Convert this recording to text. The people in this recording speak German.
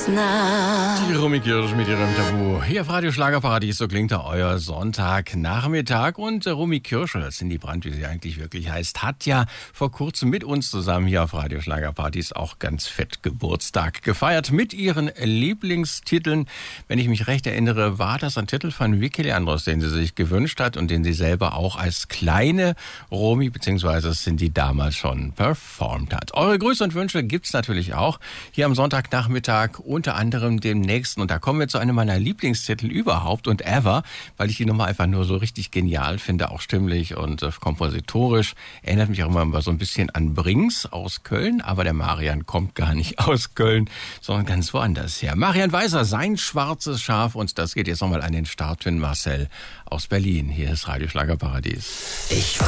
nah. Die Romy Kirsch mit ihrem Tabu. Hier auf Radio Schlagerparadies, so klingt da euer Sonntagnachmittag. Und Romy Kirsch, Cindy Brandt, wie sie eigentlich wirklich heißt, hat ja vor kurzem mit uns zusammen hier auf Radio Schlagerparadies auch ganz fett Geburtstag gefeiert mit ihren Lieblingstiteln. Wenn ich mich recht erinnere, war das ein Titel von Vicky Leandros, den sie sich gewünscht hat und den sie selber auch als kleine Romy bzw. Cindy damals schon performt hat. Eure Grüße und Wünsche gibt's natürlich auch hier am Sonntagnachmittag, unter anderem dem nächsten. Und da kommen wir zu einem meiner Lieblingstitel überhaupt und ever, weil ich die Nummer einfach nur so richtig genial finde, auch stimmlich und kompositorisch. Erinnert mich auch immer so ein bisschen an Brings aus Köln, aber der Marian kommt gar nicht aus Köln, sondern ganz woanders her. Marian Weiser, sein schwarzes Schaf, und das geht jetzt nochmal an den Start für Marcel aus Berlin. Hier ist Radio Schlagerparadies. Ich war